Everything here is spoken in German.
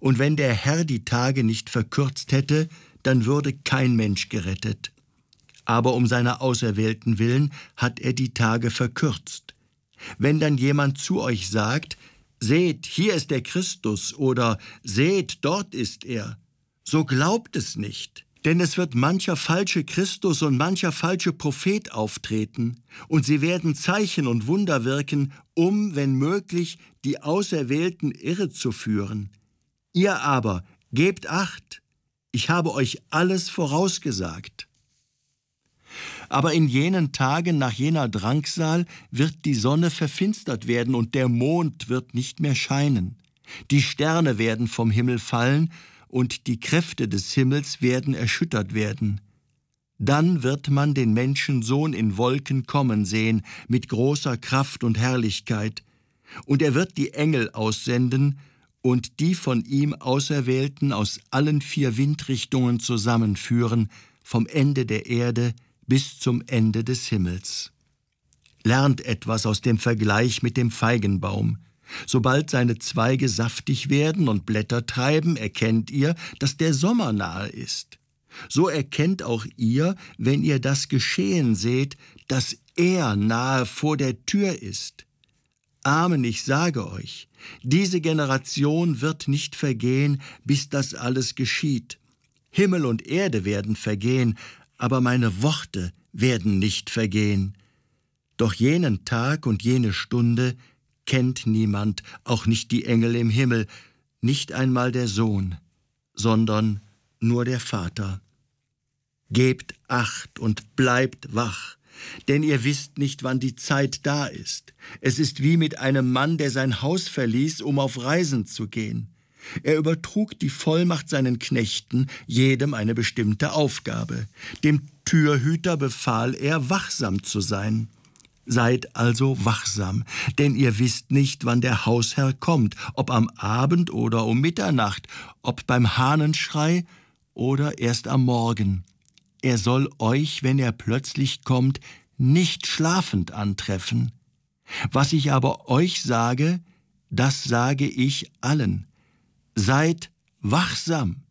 Und wenn der Herr die Tage nicht verkürzt hätte, dann würde kein Mensch gerettet. Aber um seiner Auserwählten willen hat er die Tage verkürzt. Wenn dann jemand zu euch sagt, seht, hier ist der Christus oder seht, dort ist er, so glaubt es nicht. Denn es wird mancher falsche Christus und mancher falsche Prophet auftreten, und sie werden Zeichen und Wunder wirken, um, wenn möglich, die Auserwählten irre zu führen. Ihr aber, gebt Acht, ich habe euch alles vorausgesagt. Aber in jenen Tagen nach jener Drangsal wird die Sonne verfinstert werden und der Mond wird nicht mehr scheinen. Die Sterne werden vom Himmel fallen und die Kräfte des Himmels werden erschüttert werden. Dann wird man den Menschensohn in Wolken kommen sehen, mit großer Kraft und Herrlichkeit. Und er wird die Engel aussenden und die von ihm Auserwählten aus allen 4 Windrichtungen zusammenführen, vom Ende der Erde bis zum Ende des Himmels. Lernt etwas aus dem Vergleich mit dem Feigenbaum. Sobald seine Zweige saftig werden und Blätter treiben, erkennt ihr, dass der Sommer nahe ist. So erkennt auch ihr, wenn ihr das geschehen seht, dass er nahe vor der Tür ist. Amen, ich sage euch, diese Generation wird nicht vergehen, bis das alles geschieht. Himmel und Erde werden vergehen, aber meine Worte werden nicht vergehen. Doch jenen Tag und jene Stunde kennt niemand, auch nicht die Engel im Himmel, nicht einmal der Sohn, sondern nur der Vater. Gebt Acht und bleibt wach, denn ihr wisst nicht, wann die Zeit da ist. Es ist wie mit einem Mann, der sein Haus verließ, um auf Reisen zu gehen. Er übertrug die Vollmacht seinen Knechten, jedem eine bestimmte Aufgabe. Dem Türhüter befahl er, wachsam zu sein. Seid also wachsam, denn ihr wisst nicht, wann der Hausherr kommt, ob am Abend oder um Mitternacht, ob beim Hahnenschrei oder erst am Morgen. Er soll euch, wenn er plötzlich kommt, nicht schlafend antreffen. Was ich aber euch sage, das sage ich allen. Seid wachsam.